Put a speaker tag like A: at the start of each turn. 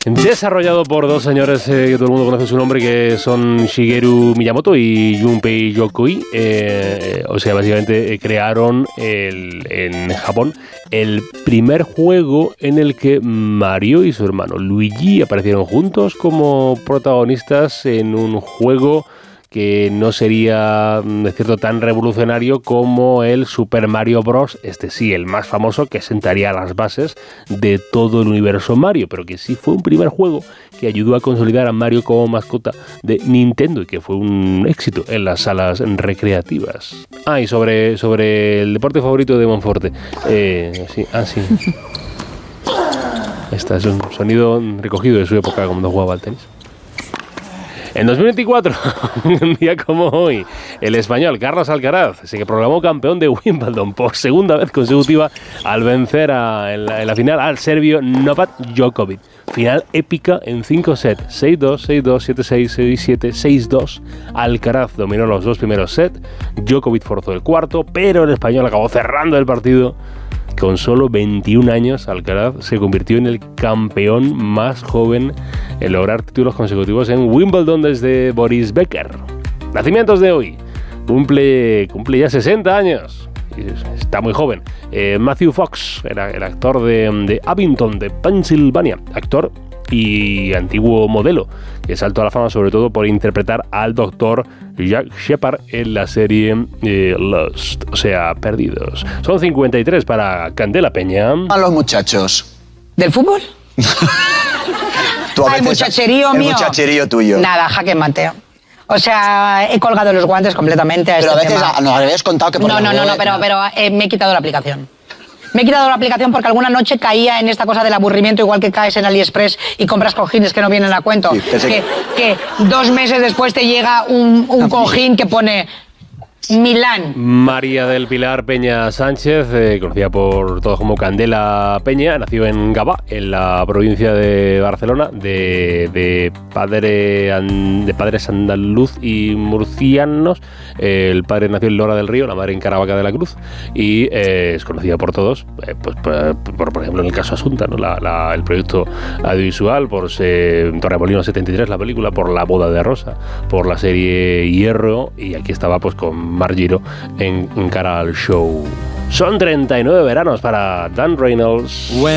A: Desarrollado por dos señores que todo el mundo conoce su nombre, que son Shigeru Miyamoto y Junpei Yokoi. O sea, básicamente crearon en Japón el primer juego en el que Mario y su hermano Luigi aparecieron juntos como protagonistas en un juego que no sería, de cierto, tan revolucionario como el Super Mario Bros. Este sí, el más famoso, que sentaría las bases de todo el universo Mario, pero que sí fue un primer juego que ayudó a consolidar a Mario como mascota de Nintendo y que fue un éxito en las salas recreativas. Y sobre el deporte favorito de Monforte. Sí. Este es un sonido recogido de su época cuando jugaba al tenis. En 2024, un día como hoy, el español Carlos Alcaraz se proclamó campeón de Wimbledon por segunda vez consecutiva al vencer en la final al serbio Novak Djokovic. Final épica en 5 sets, 6-2, 6-2, 7-6, 6-7, 6-2. Alcaraz dominó los dos primeros sets, Djokovic forzó el cuarto, pero el español acabó cerrando el partido. Con solo 21 años, Alcaraz se convirtió en el campeón más joven en lograr títulos consecutivos en Wimbledon desde Boris Becker. Nacimientos de hoy. Cumple ya 60 años. Está muy joven. Matthew Fox era el actor de Abington, de Pensilvania. Actor y antiguo modelo, que saltó a la fama sobre todo por interpretar al doctor Jack Shepard en la serie Lost, o sea, Perdidos. Son 53 para Candela Peña.
B: A los muchachos.
C: ¿Del fútbol?
B: Tú a veces,
C: el muchacherío mío.
B: El muchacherío tuyo.
C: Nada, jaque mate. O sea, he colgado los guantes completamente a
B: pero
C: este
B: a veces
C: tema.
B: nos habías contado que por
C: No, pero me he quitado la aplicación. Me he quitado la aplicación porque alguna noche caía en esta cosa del aburrimiento, igual que caes en AliExpress y compras cojines que no vienen a cuento. Sí, que 2 meses después te llega un cojín que pone Milán.
A: María del Pilar Peña Sánchez, conocida por todos como Candela Peña, nació en Gavà, en la provincia de Barcelona, de padres andaluz y murcianos. El padre nació en Lora del Río, la madre en Caravaca de la Cruz, y es conocida por todos, por ejemplo, en el caso Asunta, ¿no? El proyecto audiovisual, por Torremolinos 73, la película, por La boda de Rosa, por la serie Hierro, y aquí estaba pues con Mar Giro en cara al show. Son 39 veranos para Dan Reynolds.